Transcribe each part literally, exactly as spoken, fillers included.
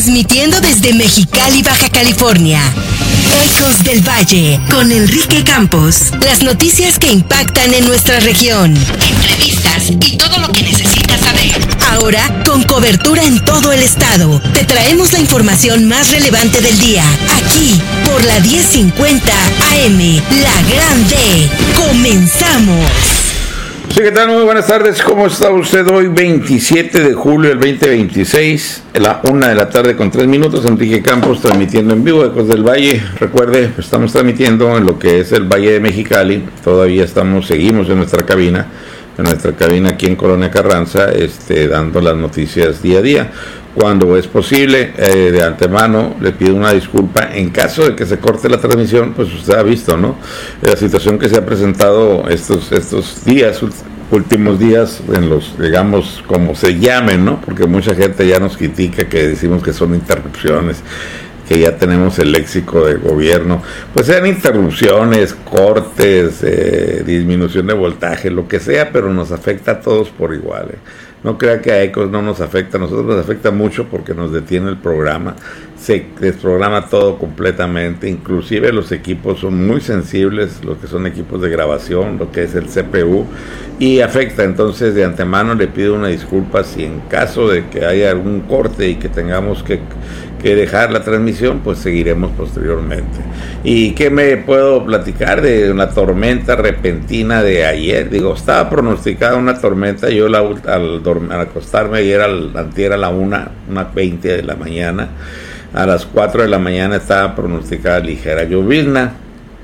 Transmitiendo desde Mexicali, Baja California. Ecos del Valle, con Enrique Campos. Las noticias que impactan en nuestra región. Entrevistas y todo lo que necesitas saber. Ahora, con cobertura en todo el estado, te traemos la información más relevante del día. Aquí, por la diez cincuenta A M, La Grande. ¡Comenzamos! Sí, ¿qué tal? Muy buenas tardes. ¿Cómo está usted hoy, veintisiete de julio del veinte veintiséis? A la una de la tarde con tres minutos. Enrique Campos transmitiendo en vivo Ecos del Valle. Recuerde, pues estamos transmitiendo en lo que es el Valle de Mexicali. Todavía estamos, seguimos en nuestra cabina, en nuestra cabina aquí en Colonia Carranza, este, dando las noticias día a día. Cuando es posible, eh, de antemano, le pido una disculpa. En caso de que se corte la transmisión, pues usted ha visto, ¿no? La situación que se ha presentado estos, estos días, últimos días, en los, digamos, como se llamen, ¿no? Porque mucha gente ya nos critica que decimos que son interrupciones, que ya tenemos el léxico del gobierno. Pues sean interrupciones, cortes, eh, disminución de voltaje, lo que sea, pero nos afecta a todos por igual, ¿eh? No crea que a Ecos no nos afecta, a nosotros nos afecta mucho porque nos detiene el programa, se desprograma todo completamente, inclusive los equipos son muy sensibles, los que son equipos de grabación, lo que es el C P U, y afecta. Entonces de antemano le pido una disculpa si en caso de que haya algún corte y que tengamos que, que dejar la transmisión, pues seguiremos posteriormente. ¿Y qué me puedo platicar de una tormenta repentina de ayer? Digo, estaba pronosticada una tormenta, yo la, al, al acostarme ayer, al, antier a la una, una veinte de la mañana, a las cuatro de la mañana estaba pronosticada ligera llovizna.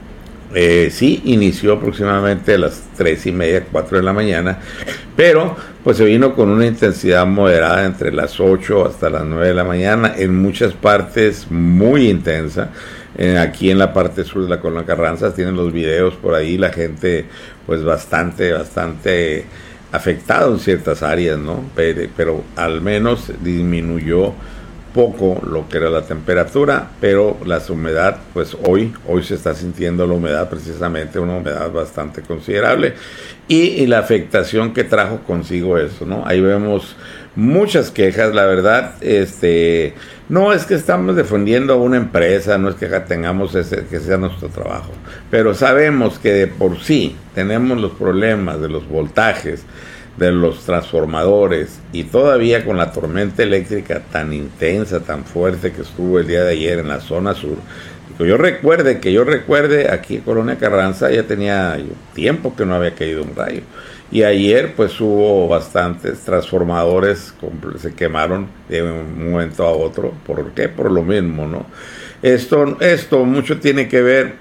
Eh, sí, inició aproximadamente a las tres y media, cuatro de la mañana, pero pues se vino con una intensidad moderada entre las ocho hasta las nueve de la mañana, en muchas partes muy intensa. Eh, aquí en la parte sur de la Colonia Carranza tienen los videos por ahí, la gente pues bastante, bastante afectada en ciertas áreas, ¿no? Pero, pero al menos disminuyó poco lo que era la temperatura, pero la humedad, pues hoy, hoy se está sintiendo la humedad, precisamente una humedad bastante considerable, y, y la afectación que trajo consigo eso, ¿no? Ahí vemos muchas quejas, la verdad, este, no es que estamos defendiendo a una empresa, no es que tengamos ese, que sea nuestro trabajo, pero sabemos que de por sí tenemos los problemas de los voltajes, de los transformadores, y todavía con la tormenta eléctrica tan intensa, tan fuerte que estuvo el día de ayer en la zona sur. Que yo recuerde, que yo recuerde, aquí en Colonia Carranza ya tenía tiempo que no había caído un rayo, y ayer pues hubo bastantes transformadores, se quemaron de un momento a otro. ¿Por qué? Por lo mismo, ¿no? Esto, esto mucho tiene que ver,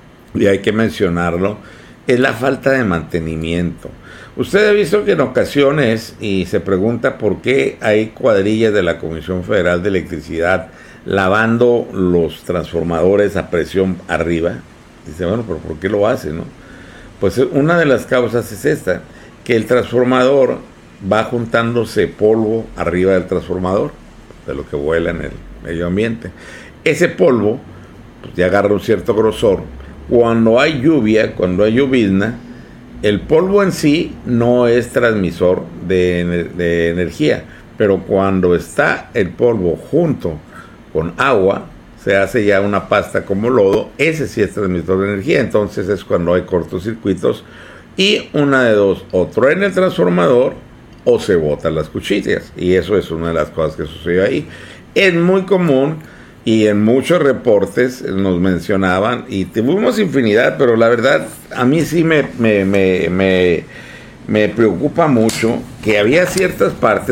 y hay que mencionarlo, es la falta de mantenimiento. Usted ha visto que en ocasiones, y se pregunta por qué hay cuadrillas de la Comisión Federal de Electricidad lavando los transformadores a presión arriba. Dice, bueno, pero ¿por qué lo hace, no? Pues una de las causas es esta, que el transformador va juntándose polvo arriba del transformador, de lo que vuela en el medio ambiente. Ese polvo, pues ya agarra un cierto grosor. Cuando hay lluvia, cuando hay llovizna, el polvo en sí no es transmisor de, de energía, pero cuando está el polvo junto con agua, se hace ya una pasta como lodo, ese sí es transmisor de energía. Entonces es cuando hay cortocircuitos y una de dos, o truena el transformador o se botan las cuchillas, y eso es una de las cosas que sucedió ahí. Es muy común, y en muchos reportes nos mencionaban, y tuvimos infinidad, pero la verdad a mí sí me, me, me, me, me preocupa mucho que había ciertas partes